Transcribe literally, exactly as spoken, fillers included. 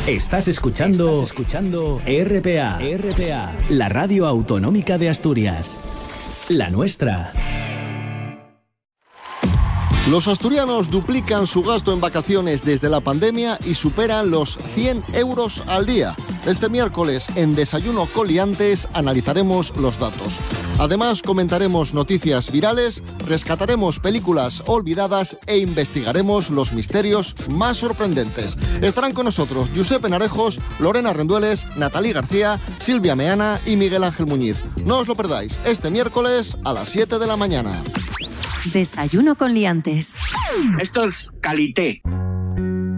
Estás escuchando, Estás escuchando R P A, R P A, la radio autonómica de Asturias. La nuestra. Los asturianos duplican su gasto en vacaciones desde la pandemia y superan los cien euros al día. Este miércoles, en Desayuno con Liantes, analizaremos los datos. Además, comentaremos noticias virales, rescataremos películas olvidadas e investigaremos los misterios más sorprendentes. Estarán con nosotros Josep Penarejos, Lorena Rendueles, Natalí García, Silvia Meana y Miguel Ángel Muñiz. No os lo perdáis, este miércoles a las siete de la mañana. Desayuno con Liantes. Esto es calité.